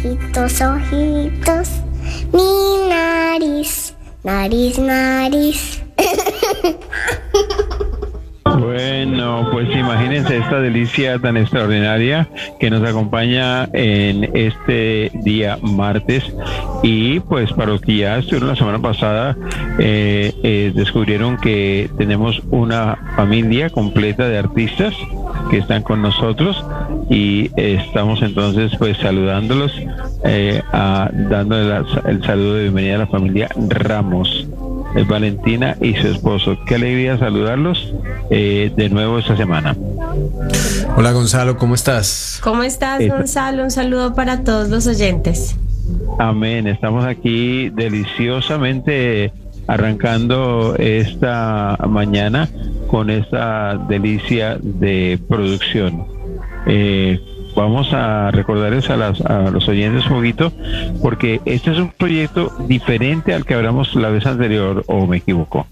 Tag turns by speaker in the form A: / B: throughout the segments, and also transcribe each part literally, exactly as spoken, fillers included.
A: ojitos, ojitos, mi nariz, nariz, nariz.
B: Bueno, pues imagínense esta delicia tan extraordinaria que nos acompaña en este día martes. Y pues para los que ya estuvieron la semana pasada, eh, eh, descubrieron que tenemos una familia completa de artistas que están con nosotros y eh, estamos entonces pues saludándolos, eh, a, dándole la, el saludo de bienvenida a la familia Ramos. Es Valentina y su esposo. Qué alegría saludarlos eh, de nuevo esta semana.
C: Hola Gonzalo, ¿cómo estás?
D: ¿Cómo estás, Gonzalo? Un saludo para todos los oyentes.
B: Amén. Estamos aquí deliciosamente arrancando esta mañana con esta delicia de producción. Eh, Vamos a recordarles a, las, a los oyentes un poquito, porque este es un proyecto diferente al que hablamos la vez anterior, ¿o me equivoco?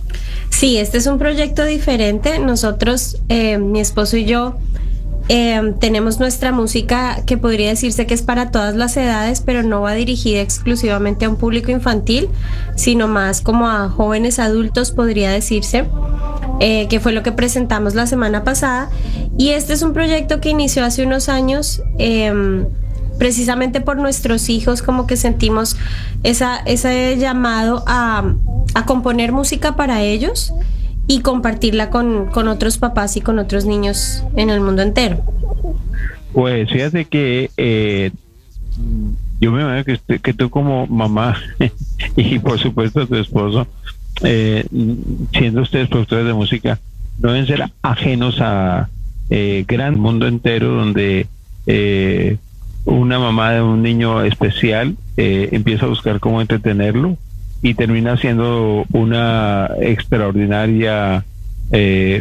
D: Sí, este es un proyecto diferente. Nosotros, eh, mi esposo y yo, eh, tenemos nuestra música que podría decirse que es para todas las edades, pero no va dirigida exclusivamente a un público infantil, sino más como a jóvenes adultos, podría decirse. Eh, que fue lo que presentamos la semana pasada, y este es un proyecto que inició hace unos años, eh, precisamente por nuestros hijos, como que sentimos esa, ese llamado a, a componer música para ellos y compartirla con, con otros papás y con otros niños en el mundo entero.
B: Pues fíjate que eh, yo me imagino que, que tú como mamá y por supuesto tu esposo, Eh, siendo ustedes productores de música, no deben ser ajenos a eh, gran mundo entero donde eh, una mamá de un niño especial eh, empieza a buscar cómo entretenerlo y termina siendo una extraordinaria eh,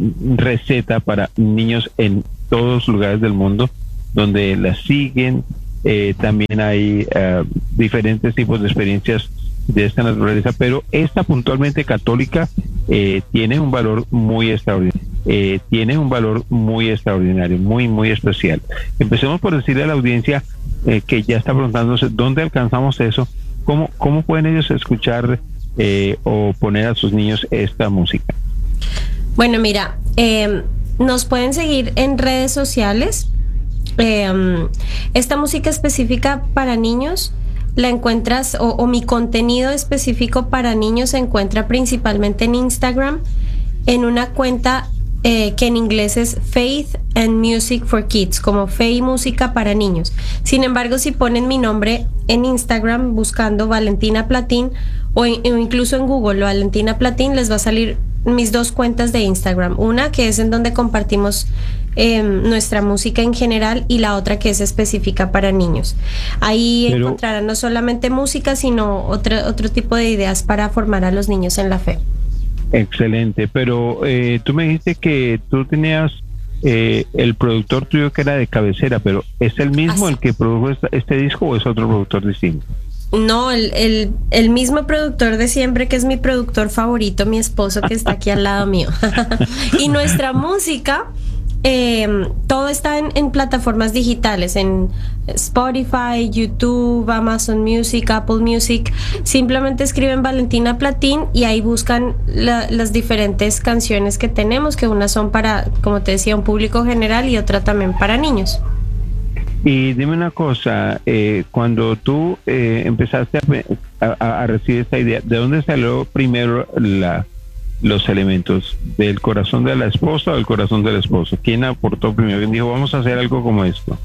B: receta para niños en todos los lugares del mundo donde la siguen. Eh, también hay uh, diferentes tipos de experiencias de esta naturaleza, pero esta puntualmente católica eh, tiene un valor muy extraordinario, eh, tiene un valor muy extraordinario, muy, muy especial. Empecemos por decirle a la audiencia eh, que ya está preguntándose dónde alcanzamos eso, cómo, cómo pueden ellos escuchar eh, o poner a sus niños esta música.
D: Bueno, mira, eh, nos pueden seguir en redes sociales. Eh, esta música específica para niños la encuentras, o, o mi contenido específico para niños se encuentra principalmente en Instagram, en una cuenta eh, que en inglés es Faith and Music for Kids, como fe y música para niños. Sin embargo, si ponen mi nombre en Instagram buscando Valentina Platín, o, in, o incluso en Google Valentina Platín, les va a salir mis dos cuentas de Instagram, una que es en donde compartimos eh, nuestra música en general, y la otra que es específica para niños. Ahí Pero, encontrarán no solamente música, sino otro, otro tipo de ideas para formar a los niños en la fe.
B: Excelente, pero eh, tú me dijiste que tú tenías eh, el productor tuyo que era de cabecera, pero ¿es el mismo Así. el que produjo esta, este disco o es otro productor distinto?
D: No, el, el, el mismo productor de siempre, que es mi productor favorito, mi esposo, que está aquí al lado mío. Y nuestra música, eh, todo está en, en plataformas digitales, en Spotify, YouTube, Amazon Music, Apple Music. Simplemente escriben Valentina Platín y ahí buscan la, las diferentes canciones que tenemos, que unas son para, como te decía, un público general y otra también para niños.
B: Y dime una cosa, eh, cuando tú eh, empezaste a, a, a recibir esta idea, ¿de dónde salió primero la, los elementos? ¿Del corazón de la esposa o del corazón del esposo? ¿Quién aportó primero? ¿Quién dijo, vamos a hacer algo como esto?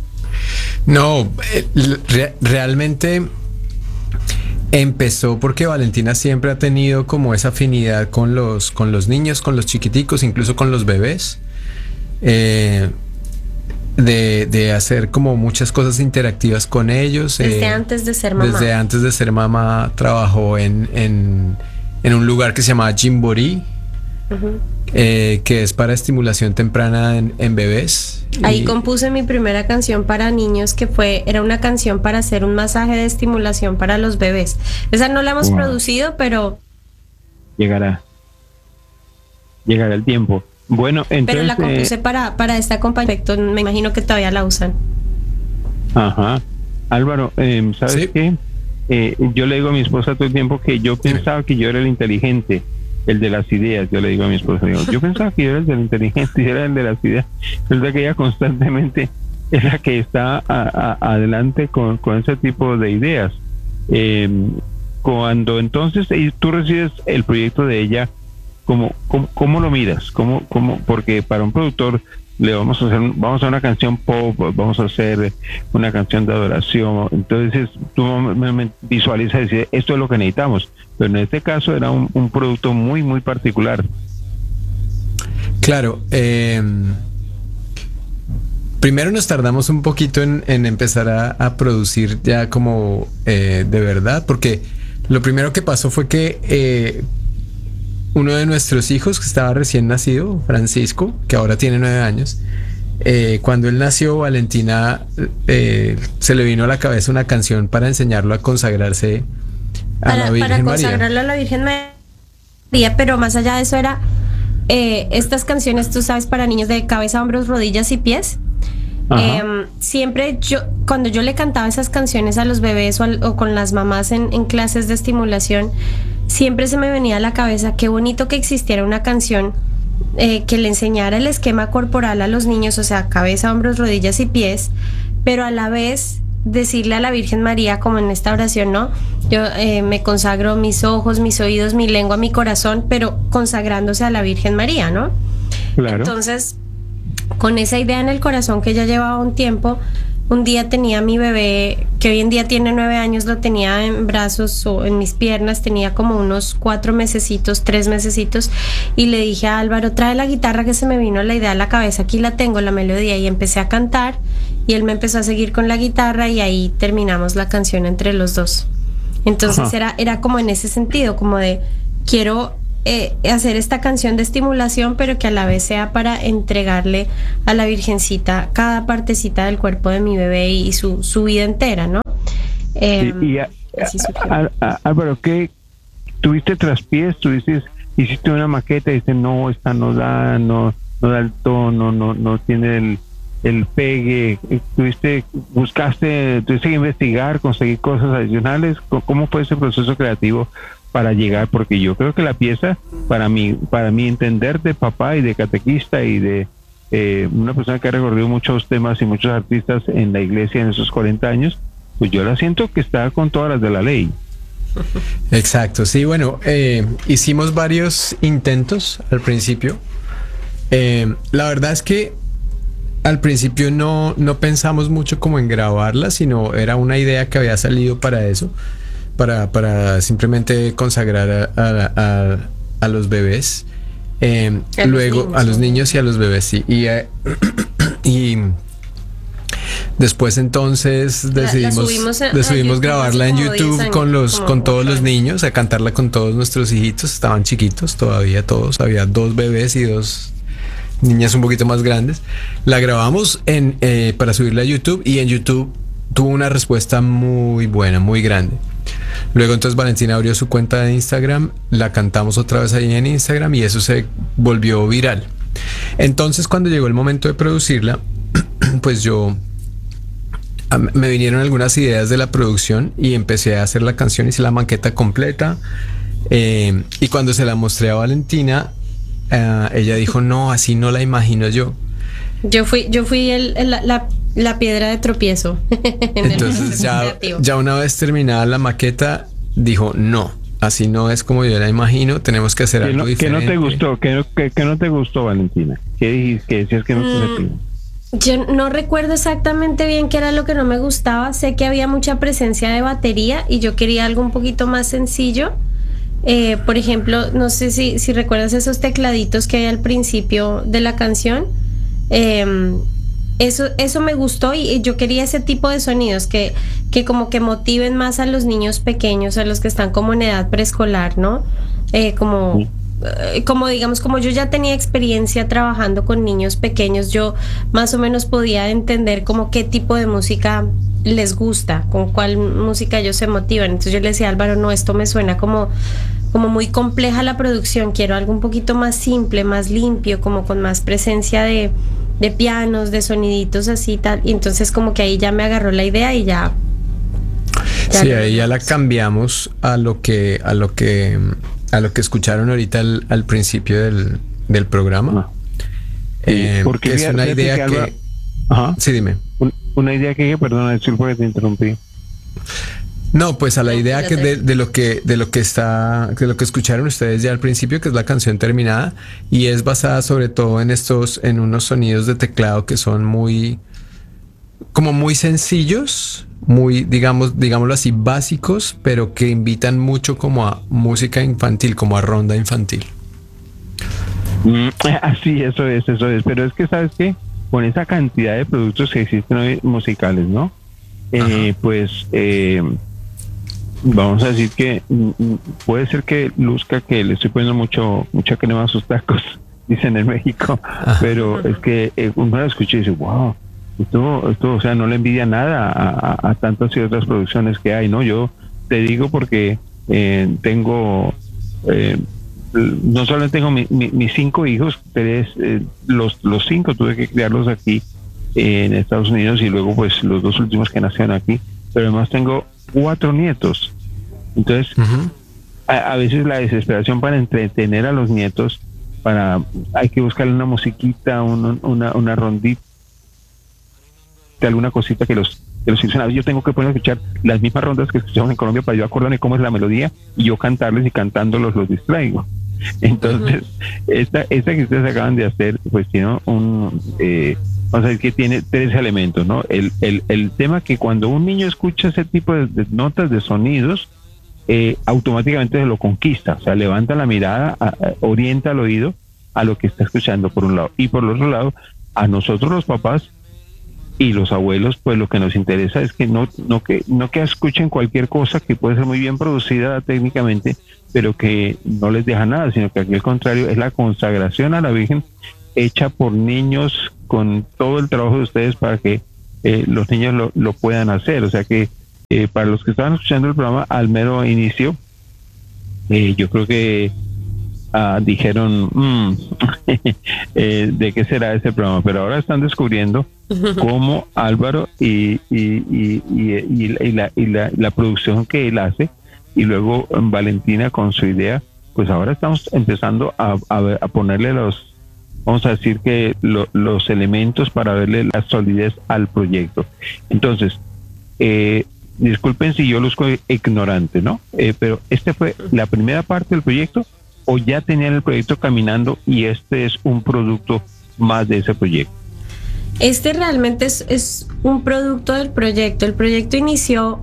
C: No, eh, re- realmente empezó porque Valentina siempre ha tenido como esa afinidad con los, con los niños, con los chiquiticos, incluso con los bebés. Eh... De, de hacer como muchas cosas interactivas con ellos.
D: Desde
C: eh,
D: antes de ser mamá.
C: Desde antes de ser mamá trabajó en, en, en un lugar que se llama Gymboree, uh-huh. eh, que es para estimulación temprana en, en bebés.
D: Ahí
C: y...
D: compuse mi primera canción para niños, que fue era una canción para hacer un masaje de estimulación para los bebés. Esa no la hemos wow. producido, pero...
B: Llegará. Llegará el tiempo. Bueno, entonces,
D: pero la compuse eh, para, para esta compañía, me imagino que todavía la usan.
B: Ajá. Álvaro, eh, ¿sabes
C: ¿Sí?
B: qué? Eh, yo le digo a mi esposa todo el tiempo que yo pensaba que yo era el inteligente, el de las ideas. Yo le digo a mi esposa, digo, yo pensaba que yo era el del inteligente y era el de las ideas. Resulta que ella constantemente es la que está a, a, adelante con, con ese tipo de ideas. Eh, cuando entonces eh, tú recibes el proyecto de ella, ¿cómo, cómo, cómo lo miras? ¿Cómo, cómo? Porque para un productor le vamos a hacer vamos a hacer una canción pop, vamos a hacer una canción de adoración, entonces tú me, me visualizas y dices, esto es lo que necesitamos, pero en este caso era un, un producto muy muy particular.
C: Claro, eh, primero nos tardamos un poquito en, en empezar a, a producir ya como eh, de verdad, porque lo primero que pasó fue que eh, uno de nuestros hijos, que estaba recién nacido, Francisco, que ahora tiene nueve años, eh, cuando él nació, Valentina eh, se le vino a la cabeza una canción para enseñarlo a consagrarse a
D: para,
C: la Virgen
D: para
C: María.
D: consagrarlo a la Virgen María, pero más allá de eso era eh, estas canciones, tú sabes, para niños de cabeza, hombros, rodillas y pies. Eh, siempre yo, cuando yo le cantaba esas canciones a los bebés o, al, o con las mamás en, en clases de estimulación, siempre se me venía a la cabeza qué bonito que existiera una canción eh, que le enseñara el esquema corporal a los niños, o sea, cabeza, hombros, rodillas y pies, pero a la vez decirle a la Virgen María, como en esta oración, ¿no? Yo eh, me consagro mis ojos, mis oídos, mi lengua, mi corazón, pero consagrándose a la Virgen María, ¿no?
B: Claro.
D: Entonces, con esa idea en el corazón que ya llevaba un tiempo, un día tenía a mi bebé, que hoy en día tiene nueve años, lo tenía en brazos o en mis piernas, tenía como unos cuatro mesecitos, tres mesecitos, y le dije a Álvaro, trae la guitarra, que se me vino la idea a la cabeza, aquí la tengo, la melodía, y empecé a cantar, y él me empezó a seguir con la guitarra, y ahí terminamos la canción entre los dos. Entonces era, era como en ese sentido, como de, quiero Eh, hacer esta canción de estimulación, pero que a la vez sea para entregarle a la Virgencita cada partecita del cuerpo de mi bebé y su, su vida entera, ¿no? Eh,
B: y, y a, a, a, Álvaro, ¿qué tuviste traspiés? ¿Tuviste, hiciste una maqueta y dices, no, esta no da, no, no da el tono, no, no tiene el, el pegue? ¿Tuviste, buscaste, tuviste que investigar, conseguir cosas adicionales? ¿Cómo fue ese proceso creativo para llegar? Porque yo creo que la pieza, para mí, para mí entender de papá y de catequista y de eh, una persona que ha recorrido muchos temas y muchos artistas en la iglesia en esos cuarenta años, pues yo la siento que está con todas las de la ley.
C: Exacto, sí, bueno, eh, hicimos varios intentos al principio. Eh, la verdad es que al principio no, no pensamos mucho como en grabarla, sino era una idea que había salido para eso. Para, para simplemente consagrar a, a, a, a los bebés, eh,
D: a
C: luego
D: los niños,
C: a los niños y a los bebés, sí. Y, eh, y después entonces decidimos, la, la subimos a, decidimos a grabarla en YouTube años, con los con todos los niños, a cantarla con todos nuestros hijitos. Estaban chiquitos todavía todos, había dos bebés y dos niñas un poquito más grandes. La grabamos en eh, para subirla a YouTube, y en YouTube tuvo una respuesta muy buena, muy grande. Luego entonces Valentina abrió su cuenta de Instagram, la cantamos otra vez ahí en Instagram, y eso se volvió viral. Entonces, cuando llegó el momento de producirla, pues yo me vinieron algunas ideas de la producción y empecé a hacer la canción, hice la maqueta completa, eh, y cuando se la mostré a Valentina, uh, ella dijo, no, así no la imagino yo.
D: Yo fui, yo fui el, el, la, la piedra de tropiezo.
C: Entonces ya, ya una vez terminada la maqueta, dijo, no, así no es como yo la imagino, tenemos que hacer algo
B: no,
C: diferente.
B: ¿Qué no te gustó? ¿Qué, qué, qué no te gustó, Valentina? ¿Qué dijiste? ¿Qué decías que no te
D: mm, Yo no recuerdo exactamente bien qué era lo que no me gustaba. Sé que había mucha presencia de batería y yo quería algo un poquito más sencillo. Eh, por ejemplo, no sé si, si recuerdas esos tecladitos que hay al principio de la canción. Eh, eso, eso me gustó, y yo quería ese tipo de sonidos que, que como que motiven más a los niños pequeños, a los que están como en edad preescolar, ¿no? Eh, como, sí. eh, como digamos, como yo ya tenía experiencia trabajando con niños pequeños, yo más o menos podía entender como qué tipo de música les gusta, con cuál música ellos se motivan. Entonces yo le decía a Álvaro, no, esto me suena como, como muy compleja la producción, quiero algo un poquito más simple, más limpio, como con más presencia de, de pianos, de soniditos así tal. Y entonces como que ahí ya me agarró la idea y ya
C: Sí, ahí ya la cambiamos a lo que, a lo que, a lo que escucharon ahorita al, al principio del, del programa.
B: No.
C: Eh,
B: porque
C: es una idea que,
B: que Alba, ajá,
C: sí, dime.
B: Un, una idea que, perdona, disculpa que te interrumpí.
C: No, pues a la idea que de, de lo que de lo que está de lo que escucharon ustedes ya al principio, que es la canción terminada, y es basada sobre todo en estos en unos sonidos de teclado que son muy como muy sencillos, muy digamos digámoslo así básicos, pero que invitan mucho como a música infantil, como a ronda infantil.
B: Mm, así, eso es, eso es. Pero es que, ¿sabes qué? Con esa cantidad de productos que existen hoy musicales, ¿no? Eh, pues, eh, vamos a decir que mm, puede ser que luzca que le estoy poniendo mucho mucha crema a sus tacos, dicen en México. Ajá. Pero es que eh, uno lo escucha y dice, wow, esto, esto, o sea, no le envidia nada a, a, a tantas y otras producciones que hay, ¿no? Yo te digo porque eh, tengo... Eh, no solo tengo mi, mi, mis cinco hijos, tres, eh, los, los cinco tuve que criarlos aquí eh, en Estados Unidos, y luego pues los dos últimos que nacieron aquí, pero además tengo cuatro nietos. Entonces, uh-huh. a, a veces la desesperación para entretener a los nietos, para hay que buscarle una musiquita, un, una, una rondita, alguna cosita que los que los hicieron. Yo tengo que poner a escuchar las mismas rondas que escuchamos en Colombia para yo acordarme cómo es la melodía y yo cantarles, y cantándolos los distraigo. Entonces, uh-huh. esta, esta que ustedes acaban de hacer, pues tiene un, eh, vamos a decir que tiene tres elementos, ¿no? El, el, el tema que cuando un niño escucha ese tipo de, de notas, de sonidos, eh, automáticamente se lo conquista, o sea, levanta la mirada, a, a, orienta el oído a lo que está escuchando, por un lado. Y por el otro lado, a nosotros los papás y los abuelos, pues lo que nos interesa es que no, no que no que escuchen cualquier cosa que puede ser muy bien producida técnicamente, pero que no les deja nada, sino que aquí al contrario es la consagración a la Virgen hecha por niños, con todo el trabajo de ustedes para que eh, los niños lo, lo puedan hacer. O sea que eh, para los que estaban escuchando el programa al mero inicio, eh, yo creo que Uh, dijeron mmm, eh, de qué será ese programa, pero ahora están descubriendo cómo Álvaro y, y, y, y, y, y, la, y la, la producción que él hace, y luego Valentina con su idea, pues ahora estamos empezando a, a, a ponerle los, vamos a decir que lo, los elementos para verle la solidez al proyecto. Entonces, eh, disculpen si yo luzco ignorante, ¿no? Eh, pero este fue la primera parte del proyecto, ¿o ya tenían el proyecto caminando y este es un producto más de ese proyecto?
D: Este realmente es, es un producto del proyecto. El proyecto inició,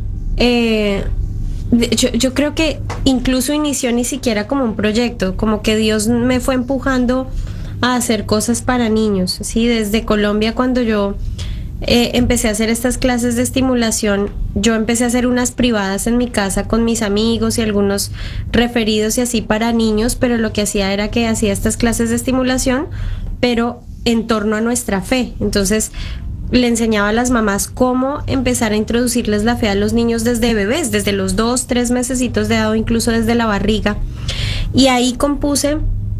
D: eh, yo, yo creo que incluso inició ni siquiera como un proyecto, como que Dios me fue empujando a hacer cosas para niños, ¿sí? Desde Colombia, cuando yo Eh, empecé a hacer estas clases de estimulación, yo empecé a hacer unas privadas en mi casa con mis amigos y algunos referidos y así para niños, pero lo que hacía era que hacía estas clases de estimulación, pero en torno a nuestra fe. Entonces le enseñaba a las mamás cómo empezar a introducirles la fe a los niños desde bebés, desde los dos, tres mesecitos de edad, o incluso desde la barriga. Y ahí compuse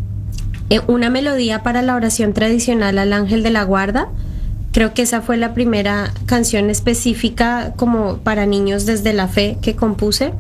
D: eh, una melodía para la oración tradicional al Ángel de la Guarda. Creo que esa fue la primera canción específica como para niños desde la fe que compuse.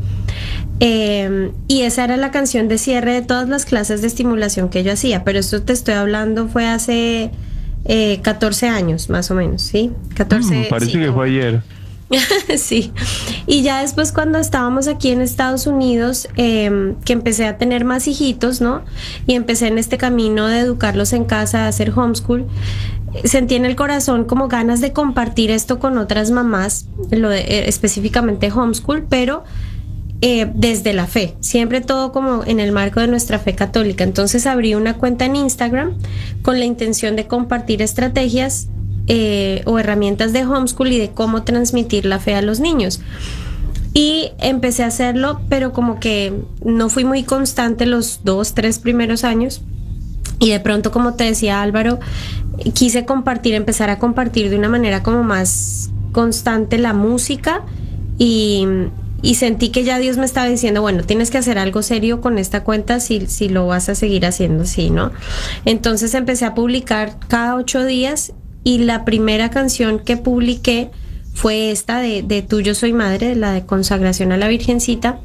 D: Eh, y esa era la canción de cierre de todas las clases de estimulación que yo hacía. Pero esto te estoy hablando fue hace eh, catorce años, más o menos, ¿sí? catorce,
B: mm, parece
D: sí,
B: que
D: no.
B: fue ayer.
D: Sí. Y ya después, cuando estábamos aquí en Estados Unidos, eh, que empecé a tener más hijitos, ¿no? Y empecé en este camino de educarlos en casa, de hacer homeschool, sentí en el corazón como ganas de compartir esto con otras mamás, lo de, eh, específicamente homeschool, pero eh, desde la fe, siempre todo como en el marco de nuestra fe católica. Entonces abrí una cuenta en Instagram con la intención de compartir estrategias eh, o herramientas de homeschool y de cómo transmitir la fe a los niños. Y empecé a hacerlo, pero como que no fui muy constante los dos, tres primeros años. Y de pronto, como te decía Álvaro, quise compartir, empezar a compartir de una manera como más constante la música, y, y sentí que ya Dios me estaba diciendo, bueno, tienes que hacer algo serio con esta cuenta si, si lo vas a seguir haciendo así, ¿no? Entonces empecé a publicar cada ocho días, y la primera canción que publiqué fue esta de, de Tú yo soy madre, la de consagración a la Virgencita.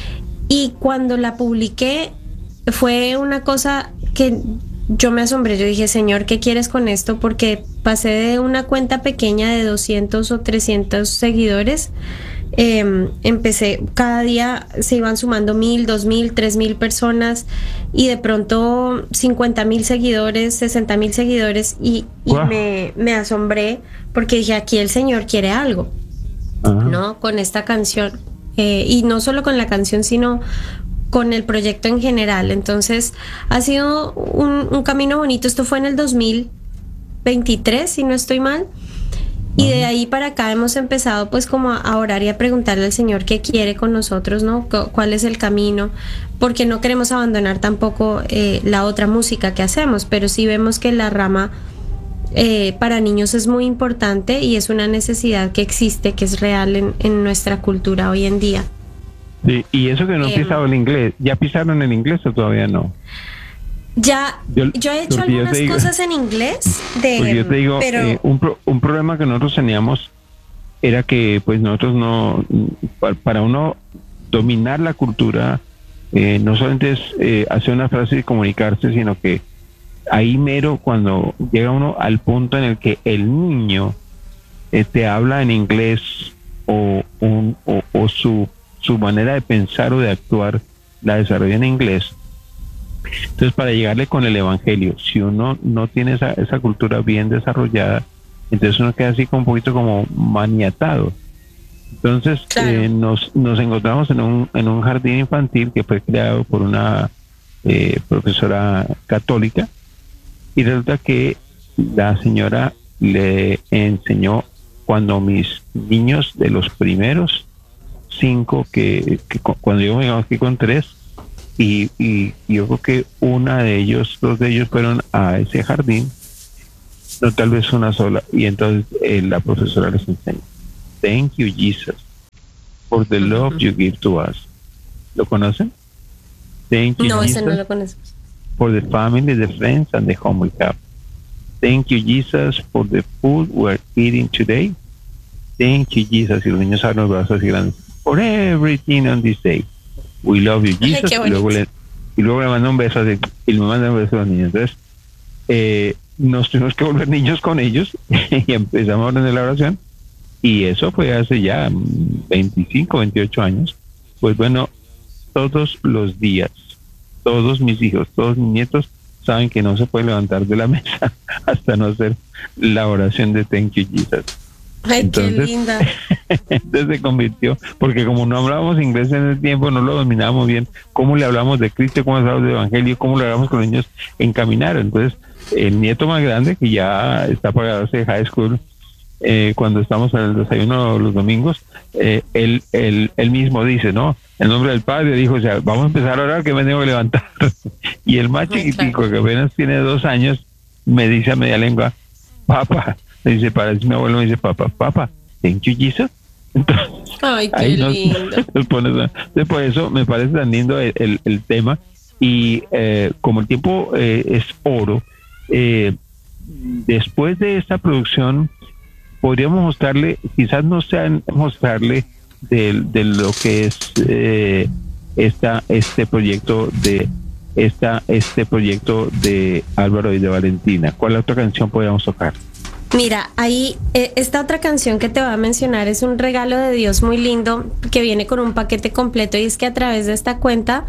D: Y cuando la publiqué fue una cosa que yo me asombré. Yo dije, Señor, ¿qué quieres con esto? Porque pasé de una cuenta pequeña de doscientos o trescientos seguidores. Eh, empecé, cada día se iban sumando mil, dos mil, tres mil personas, y de pronto cincuenta mil seguidores, sesenta mil seguidores, y, y wow. me, me asombré porque dije, aquí el Señor quiere algo, uh-huh. ¿no? Con esta canción, eh, y no solo con la canción, sino con el proyecto en general. Entonces ha sido un, un camino bonito. Esto fue en el dos mil veintitrés, si no estoy mal. Y de ahí para acá hemos empezado pues como a orar y a preguntarle al Señor qué quiere con nosotros, ¿no? ¿Cuál es el camino? Porque no queremos abandonar tampoco eh, la otra música que hacemos, pero sí vemos que la rama eh, para niños es muy importante y es una necesidad que existe, que es real en, en nuestra cultura hoy en día.
B: Sí, y eso que no han eh, pisado el inglés, ¿ya pisaron el inglés o todavía no?
D: Ya, yo, yo he hecho algunas digo, cosas en inglés, de,
B: yo te digo,
D: pero...
B: eh, un, pro, un problema que nosotros teníamos era que pues nosotros no, para uno dominar la cultura, eh, no solamente es eh, hacer una frase y comunicarse, sino que ahí mero cuando llega uno al punto en el que el niño eh, te habla en inglés o, un, o, o su, su manera de pensar o de actuar la desarrolla en inglés. Entonces, para llegarle con el evangelio, si uno no tiene esa, esa cultura bien desarrollada, entonces uno queda así como un poquito como maniatado. Entonces, claro. eh, nos, nos encontramos en un, en un jardín infantil que fue creado por una eh, profesora católica, y resulta que la señora le enseñó, cuando mis niños de los primeros cinco, que, que cuando yo me quedé aquí con tres, Y, y yo creo que una de ellos, dos de ellos fueron a ese jardín, no tal vez una sola, y entonces eh, la profesora les enseña: Thank you, Jesus, for the love you give to us. ¿Lo conocen? Thank you,
D: no,
B: Jesus,
D: ese no lo conozco.
B: For the family, the friends, and the home we have. Thank you, Jesus, for the food we're eating today. Thank you, Jesus, y los niños abren los brazos así grandes, for everything on this day. We love you, Jesus. Ay, y, luego le, y luego le manda un beso así, y le manda un beso a los niños. Entonces, eh, nos tuvimos que volver niños con ellos y empezamos a hablar de la oración. Y eso fue hace ya veinticinco, veintiocho años. Pues bueno, todos los días, todos mis hijos, todos mis nietos saben que no se puede levantar de la mesa hasta no hacer la oración de Thank you, Jesus.
D: Ay,
B: entonces,
D: qué linda.
B: Entonces se convirtió, porque como no hablábamos inglés en el tiempo, no lo dominábamos bien, cómo le hablamos de Cristo, cómo hablamos de Evangelio, cómo le hablamos con los niños en caminar. Entonces, el nieto más grande, que ya está pagado de high school, eh, cuando estamos en el desayuno los domingos, eh, él, él, él mismo dice, ¿no? En nombre del Padre, dijo, o sea, vamos a empezar a orar, que me tengo que levantar. Y el más chiquitico, que apenas tiene dos años, me dice a media lengua: papá. Me dice, para mi abuelo me dice, papá, papá, thank you, Jesus. Entonces,
D: ay, qué nos, lindo.
B: Nos pone, entonces, por eso me parece tan lindo el, el, el tema. Y eh, como el tiempo eh, es oro, eh, después de esta producción, podríamos mostrarle, quizás no sea mostrarle de, de lo que es eh, esta, este proyecto de esta, este proyecto de Álvaro y de Valentina. ¿Cuál otra canción podríamos tocar?
D: Mira, ahí eh, esta otra canción que te voy a mencionar es un regalo de Dios muy lindo que viene con un paquete completo, y es que a través de esta cuenta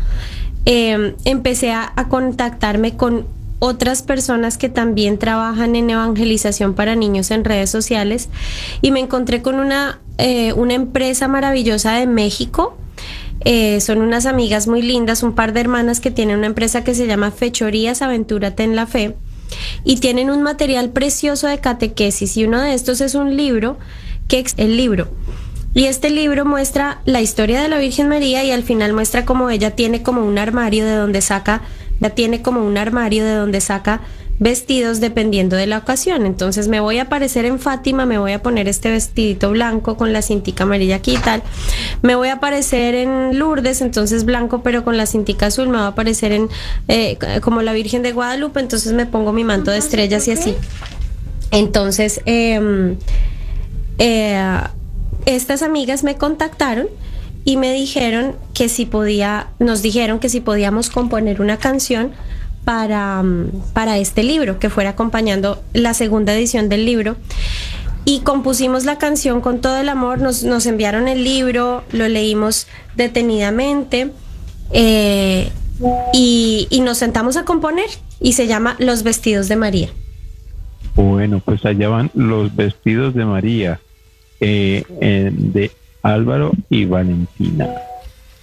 D: eh, empecé a, a contactarme con otras personas que también trabajan en evangelización para niños en redes sociales, y me encontré con una, eh, una empresa maravillosa de México. Eh, son unas amigas muy lindas, un par de hermanas que tienen una empresa que se llama Fechorías Aventúrate en la Fe, y tienen un material precioso de catequesis, y uno de estos es un libro, que es el libro, y este libro muestra la historia de la Virgen María, y al final muestra cómo ella tiene como un armario de donde saca, ya tiene como un armario de donde saca vestidos dependiendo de la ocasión. Entonces me voy a aparecer en Fátima, me voy a poner este vestidito blanco con la cintica amarilla aquí y tal. Me voy a aparecer en Lourdes, entonces blanco pero con la cintica azul. Me voy a aparecer en eh, como la Virgen de Guadalupe, entonces me pongo mi manto de estrellas y así. Entonces eh, eh, estas amigas me contactaron y me dijeron que si podía, nos dijeron que si podíamos componer una canción para, para este libro, que fuera acompañando la segunda edición del libro. Y compusimos la canción con todo el amor, nos, nos enviaron el libro, lo leímos detenidamente eh, y, y nos sentamos a componer, y se llama Los Vestidos de María.
B: Bueno, pues allá van Los Vestidos de María, eh, eh, de Álvaro y Valentina.